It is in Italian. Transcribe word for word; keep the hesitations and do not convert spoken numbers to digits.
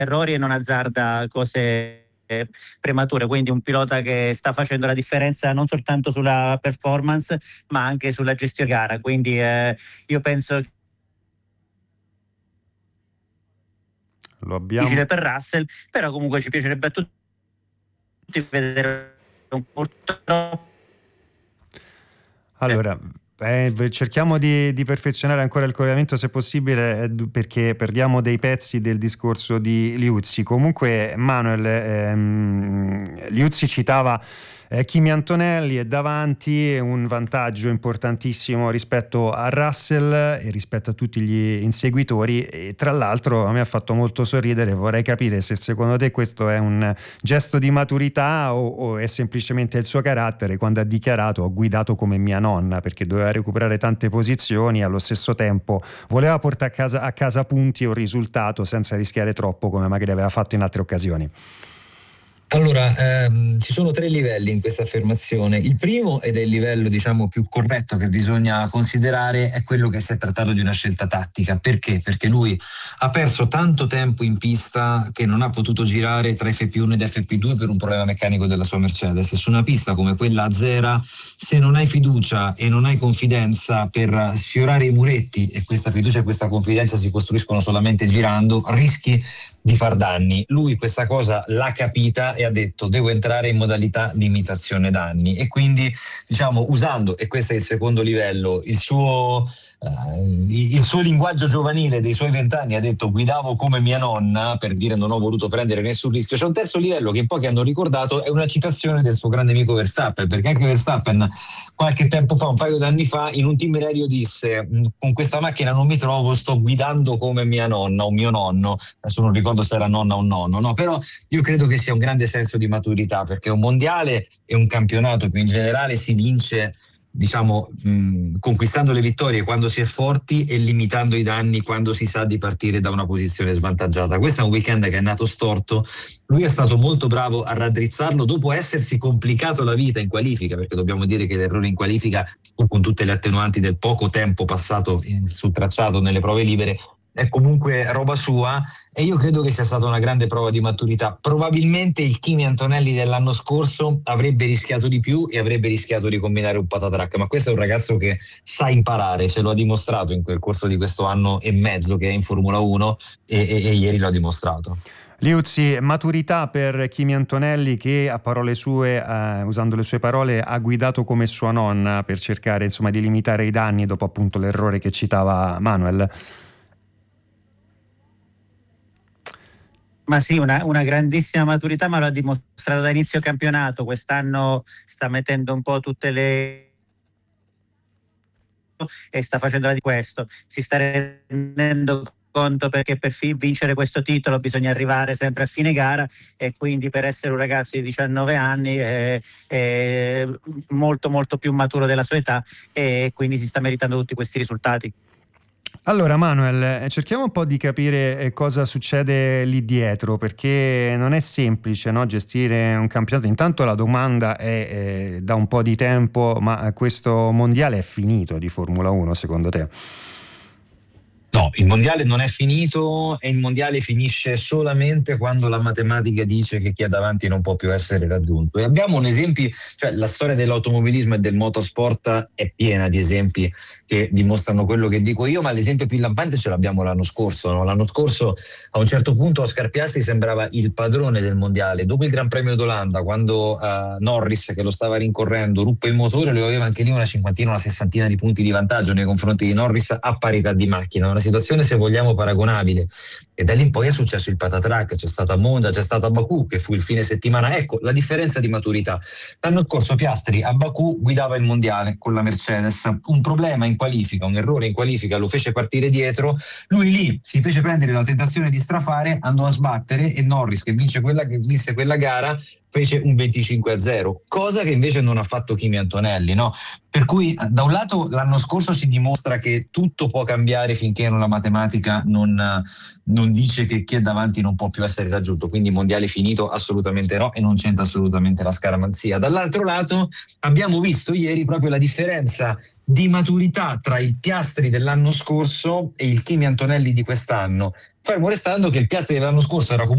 errori e non azzarda cose premature, quindi un pilota che sta facendo la differenza non soltanto sulla performance ma anche sulla gestione gara, quindi eh, io penso che lo abbiamo difficile per Russell, però comunque ci piacerebbe a tutti vedere un purtroppo. Allora, eh, cerchiamo di, di perfezionare ancora il collegamento se possibile, eh, perché perdiamo dei pezzi del discorso di Liuzzi. Comunque Manuel, ehm, Liuzzi citava eh, Kimi Antonelli e davanti un vantaggio importantissimo rispetto a Russell e rispetto a tutti gli inseguitori, e tra l'altro a me ha fatto molto sorridere. Vorrei capire se secondo te questo è un gesto di maturità o, o è semplicemente il suo carattere, quando ha dichiarato ho guidato come mia nonna, perché doveva recuperare tante posizioni e allo stesso tempo voleva portare a casa, a casa punti o risultato senza rischiare troppo come magari aveva fatto in altre occasioni. Allora, ehm, ci sono tre livelli in questa affermazione. Il primo, ed è il livello diciamo più corretto che bisogna considerare, è quello che si è trattato di una scelta tattica. Perché? Perché lui ha perso tanto tempo in pista che non ha potuto girare tra F P uno ed F P due per un problema meccanico della sua Mercedes. Su una pista come quella a Zera, se non hai fiducia e non hai confidenza per sfiorare i muretti, e questa fiducia e questa confidenza si costruiscono solamente girando, rischi di far danni. Lui questa cosa l'ha capita e ha detto devo entrare in modalità limitazione danni, e quindi diciamo usando, e questo è il secondo livello, il suo Uh, il suo linguaggio giovanile dei suoi vent'anni, ha detto guidavo come mia nonna, per dire non ho voluto prendere nessun rischio. C'è un terzo livello che in pochi hanno ricordato, è una citazione del suo grande amico Verstappen, perché anche Verstappen qualche tempo fa, un paio d'anni fa, in un team radio disse con questa macchina non mi trovo, sto guidando come mia nonna o mio nonno, adesso non ricordo se era nonna o nonno, no? Però io credo che sia un grande senso di maturità, perché un mondiale e un campionato più in generale si vince diciamo mh, conquistando le vittorie quando si è forti e limitando i danni quando si sa di partire da una posizione svantaggiata. Questo è un weekend che è nato storto, lui è stato molto bravo a raddrizzarlo dopo essersi complicato la vita in qualifica, perché dobbiamo dire che l'errore in qualifica, pur con tutte le attenuanti del poco tempo passato in, sul tracciato nelle prove libere, è comunque roba sua, e io credo che sia stata una grande prova di maturità. Probabilmente il Kimi Antonelli dell'anno scorso avrebbe rischiato di più e avrebbe rischiato di combinare un patatrack, ma questo è un ragazzo che sa imparare, ce lo ha dimostrato in quel corso di questo anno e mezzo che è in Formula uno, e, e, e ieri l'ha dimostrato. Liuzzi, maturità per Kimi Antonelli che, a parole sue, eh, usando le sue parole, ha guidato come sua nonna per cercare insomma di limitare i danni dopo appunto l'errore che citava Manuel. Ma sì, una, una grandissima maturità, ma lo ha dimostrato da inizio campionato. Quest'anno sta mettendo un po' tutte le... e sta facendo di questo. Si sta rendendo conto perché per vincere questo titolo bisogna arrivare sempre a fine gara, e quindi per essere un ragazzo di diciannove anni è, è molto molto più maturo della sua età, e quindi si sta meritando tutti questi risultati. Allora Manuel, cerchiamo un po' di capire cosa succede lì dietro, perché non è semplice, no, gestire un campionato. Intanto la domanda è, è da un po' di tempo, ma questo mondiale è finito di Formula uno secondo te? No, il mondiale non è finito, e il mondiale finisce solamente quando la matematica dice che chi è davanti non può più essere raggiunto. E abbiamo un esempio, cioè la storia dell'automobilismo e del motorsport è piena di esempi che dimostrano quello che dico io, ma l'esempio più lampante ce l'abbiamo l'anno scorso, no? L'anno scorso a un certo punto Oscar Piastri sembrava il padrone del mondiale. Dopo il Gran Premio d'Olanda, quando uh, Norris, che lo stava rincorrendo, ruppe il motore, lui aveva anche lì una cinquantina, una sessantina di punti di vantaggio nei confronti di Norris a parità di macchina. Una situazione, se vogliamo, paragonabile, e da lì in poi è successo il patatrack. C'è stata Monza, c'è stata Baku, che fu il fine settimana. Ecco la differenza di maturità. L'anno scorso Piastri a Baku guidava il mondiale con la Mercedes, un problema in qualifica, un errore in qualifica lo fece partire dietro, lui lì si fece prendere la tentazione di strafare, andò a sbattere, e Norris, che vince quella, che vinse quella gara, fece un venticinque a zero, cosa che invece non ha fatto Kimi Antonelli, no? Per cui da un lato l'anno scorso si dimostra che tutto può cambiare finché la matematica non, non dice che chi è davanti non può più essere raggiunto, quindi mondiale finito assolutamente no, e non c'entra assolutamente la scaramanzia. Dall'altro lato abbiamo visto ieri proprio la differenza di maturità tra il Piastri dell'anno scorso e il Kimi Antonelli di quest'anno, fermo restando che il Piastri dell'anno scorso era comunque